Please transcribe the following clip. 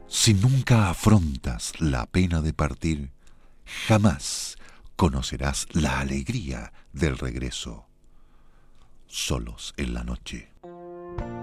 Si nunca afrontas la pena de partir, jamás conocerás la alegría del regreso. Solos en la noche.